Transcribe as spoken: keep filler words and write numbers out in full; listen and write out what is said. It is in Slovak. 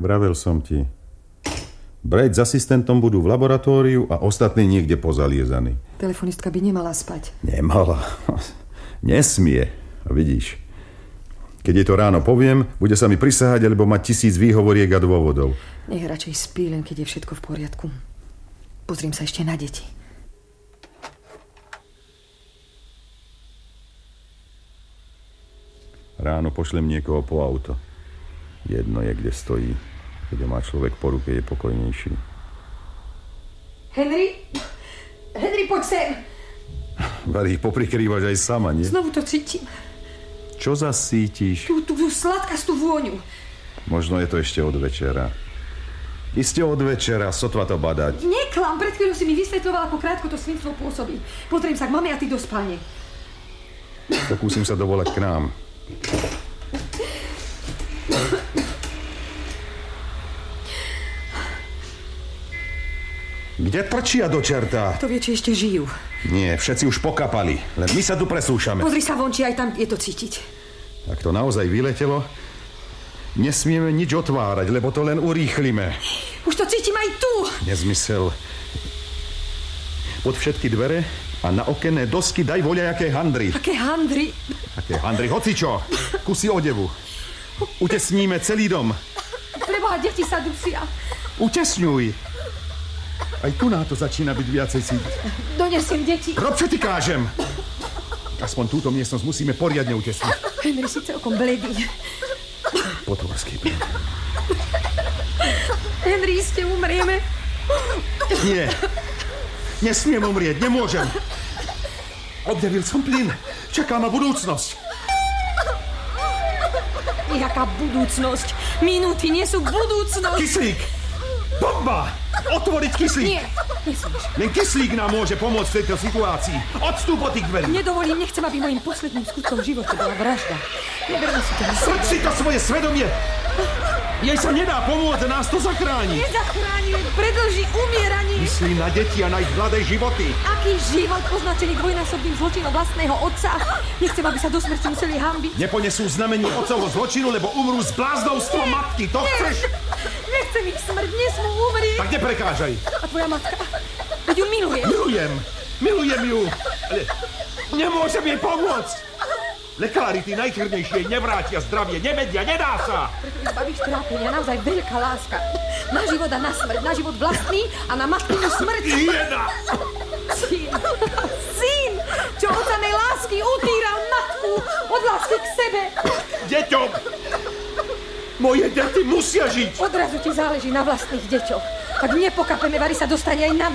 Vravel som ti. Brejt s asistentom budú v laboratóriu a ostatní niekde pozaliezaní. Telefonistka by nemala spať. Nemala. Nesmie. A vidíš. Keď jej to ráno poviem, bude sa mi prisahať, alebo mať tisíc výhovoriek a dôvodov. Nech radšej spí, len keď je všetko v poriadku. Pozriem sa ešte na deti. Ráno pošlem niekoho po auto. Jedno je, kde stojí. Keď má človek po ruke, je pokojnejší. Henry? Henry, poď sem! Vari, poprikrývaš aj sama, nie? Znovu to cítim. Čo zas cítiš? Tú, tú, tú sladkastú vôňu. Možno je to ešte od večera. Iste od večera, sotva to badať. Neklam, pred chvíľou si mi vysvetľoval, ako krátko to svinstvo pôsobí. Pozriem sa k mame a ty do spálne. Pokúsim sa dovolať k nám. Kde trčia do čerta? To vie, či ešte žijú. Nie, všetci už pokapali. Len my sa tu presúšame. Pozri sa von, či aj tam je to cítiť. Ak to naozaj vyletelo, nesmieme nič otvárať, lebo to len urýchlime. Už to cítim aj tu. Nezmysel. Pod všetky dvere a na okenné dosky daj voľajaké handry. Aké handry? Aké handry? Hocičo. Kusy odevu. Utesníme celý dom. Preboha, deti sa dusia. Utesňuj. Aj tu na to začína byť viacej cítiť. Donesiem deti. Rob, čo ty kážem. Aspoň túto miestnosť musíme poriadne utesniť. Henry si celkom bledý. Potvorský plyn. Henry, iste umrieme. Nie. Nesmiem umrieť, nemôžem. Objavil som plyn. Čaká ma budúcnosť. Jaká budúcnosť? Minúty nie sú budúcnosť. Kyslík! Bomba! Otvoriť kyslík! Nie, nesmieš. Len kyslík nám môže pomôcť v tejto situácii. Odstúp od tých dverí. Nedovolím, nechcem, aby mojím posledným skutkom v živote bola vražda. Neberme si to. Srď si to svoje svedomie! Jej sa nedá pomôcť, nás to zachráni. Nezachráňujem, predlží umieranie. Myslí na deti a na ich mladé životy. Aký život označený dvojnásobným zločinom vlastného otca? Nechcem, aby sa do smrti museli hanbiť. Neponesú znamení otcovho zločinu, lebo umrú z bláznovstva matky. To Nie. chceš? Nechcem ich smrť, nesmú umrieť. Tak neprekážaj. A tvoja matka? Veď ju milujem. Milujem. Milujem ju. Ale nemôžem jej pomôcť. Lekári, tí najčernejšie jej nevrátia zdravie. Nevedia, nedá sa. Preto ich zbavíš trápenia, naozaj veľká láska. Na život a na smrť. Na život vlastný a na matkinu smrť. Jeda. Syn. Syn, čo od samej lásky utíral matku od lásky k sebe. Deťom. Moje deti musia žiť. Odrazu ti záleží na vlastných deťoch. Ak nepokapeme, Vary sa dostane aj na